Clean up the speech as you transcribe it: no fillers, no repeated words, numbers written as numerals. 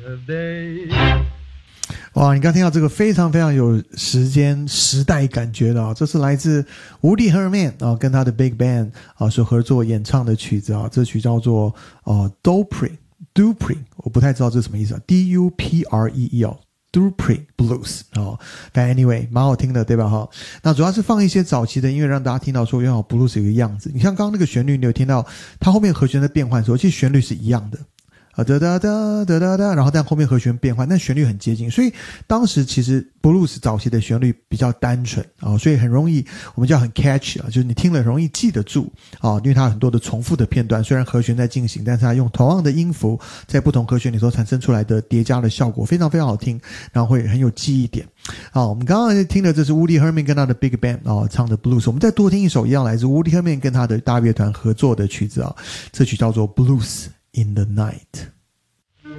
哇，你刚听到这个非常非常有时代感觉的这是来自 Woody Herman 跟他的 Big Band 所合作演唱的曲子这曲叫做Dupre， 我不太知道这是什么意思Dupree Dupre Blues 但 anyway 蛮好听的对吧那主要是放一些早期的音乐让大家听到说原来 Blues 有一个样子。你像刚刚那个旋律你有听到它后面和弦的变换的时候其实旋律是一样的哒哒哒哒哒哒，然后但后面和弦变换，但旋律很接近，所以当时其实 blues 早期的旋律比较单纯所以很容易我们叫很 catchy 就是你听了容易记得住因为它有很多的重复的片段，虽然和弦在进行，但是它用同样的音符在不同和弦里头产生出来的叠加的效果非常非常好听，然后会很有记忆点我们刚刚听的这是 Woody Herman 跟他的 Big Band 唱的 blues， 我们再多听一首一样来自 Woody Herman 跟他的大乐团合作的曲子这曲叫做 Blues in the Night。